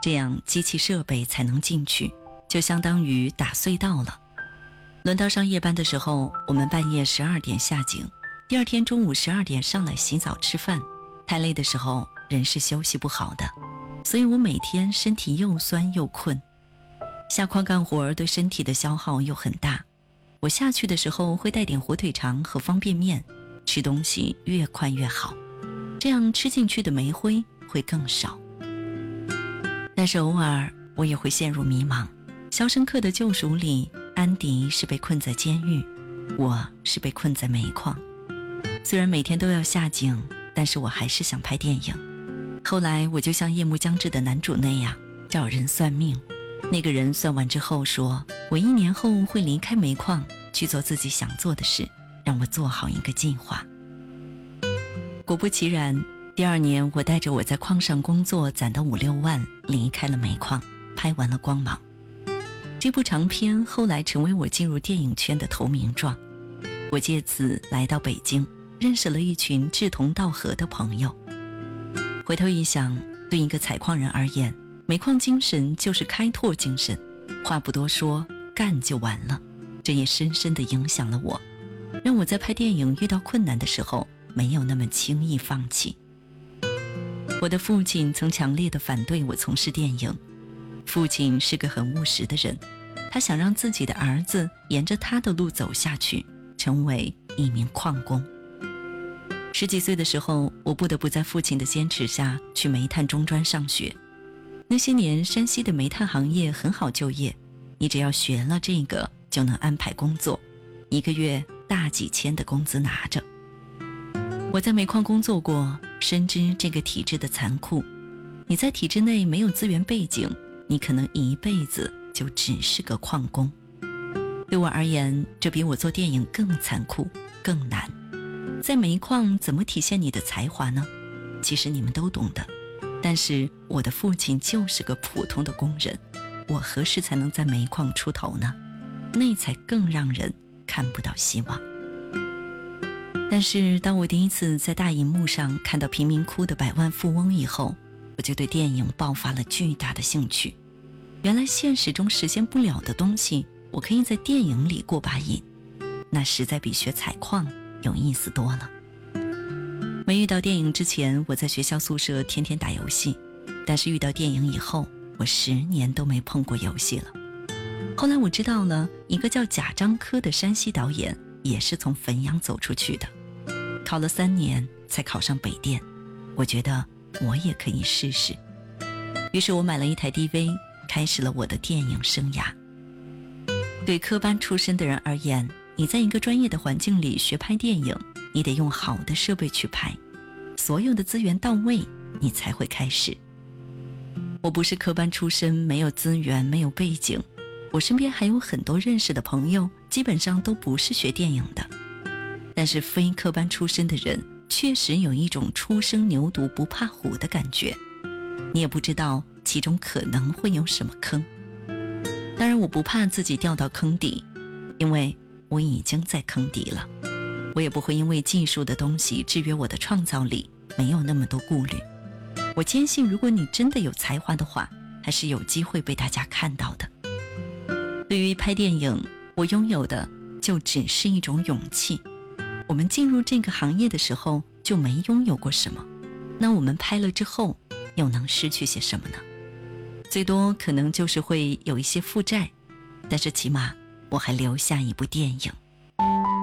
这样机器设备才能进去，就相当于打隧道了。轮到上夜班的时候，我们半夜12点下井，第二天中午12点上来洗澡吃饭。太累的时候，人是休息不好的，所以我每天身体又酸又困。下矿干活对身体的消耗又很大，我下去的时候会带点火腿肠和方便面，吃东西越快越好，这样吃进去的煤灰会更少。但是偶尔我也会陷入迷茫。肖申克的救赎里，安迪是被困在监狱，我是被困在煤矿。虽然每天都要下井，但是我还是想拍电影。后来我就像夜幕将至的男主那样找人算命，那个人算完之后说，我1年后会离开煤矿，去做自己想做的事，让我做好一个计划。果不其然，第2年我带着我在矿上工作攒的5、6万离开了煤矿，拍完了《光芒》。这部长片后来成为我进入电影圈的投名状。我借此来到北京，认识了一群志同道合的朋友。回头一想，对一个采矿人而言，煤矿精神就是开拓精神，话不多说，干就完了。这也深深地影响了我，让我在拍电影遇到困难的时候没有那么轻易放弃。我的父亲曾强烈地反对我从事电影。父亲是个很务实的人，他想让自己的儿子沿着他的路走下去，成为一名矿工。10几岁的时候，我不得不在父亲的坚持下去煤炭中专上学。那些年，山西的煤炭行业很好就业，你只要学了这个就能安排工作，1个月大几千的工资拿着。我在煤矿工作过，深知这个体制的残酷。你在体制内没有资源背景，你可能一辈子就只是个矿工。对我而言，这比我做电影更残酷更难。在煤矿怎么体现你的才华呢？其实你们都懂的，但是我的父亲就是个普通的工人，我何时才能在煤矿出头呢？那才更让人看不到希望。但是当我第一次在大荧幕上看到贫民窟的百万富翁以后，我就对电影爆发了巨大的兴趣。原来现实中实现不了的东西，我可以在电影里过把瘾，那实在比学采矿有意思多了。没遇到电影之前，我在学校宿舍天天打游戏，但是遇到电影以后，我10年都没碰过游戏了。后来我知道了，一个叫贾樟柯的山西导演也是从汾阳走出去的，考了3年才考上北电。我觉得我也可以试试，于是我买了一台 DV， 开始了我的电影生涯。对科班出身的人而言，你在一个专业的环境里学拍电影，你得用好的设备去拍，所有的资源到位，你才会开始。我不是科班出身，没有资源，没有背景，我身边还有很多认识的朋友，基本上都不是学电影的。但是非科班出身的人确实有一种初生牛犊不怕虎的感觉，你也不知道其中可能会有什么坑。当然我不怕自己掉到坑底，因为我已经在坑底了。我也不会因为技术的东西制约我的创造力，没有那么多顾虑。我坚信如果你真的有才华的话，还是有机会被大家看到的。对于拍电影，我拥有的就只是一种勇气。我们进入这个行业的时候就没拥有过什么，那我们拍了之后又能失去些什么呢？最多可能就是会有一些负债，但是起码我还留下一部电影。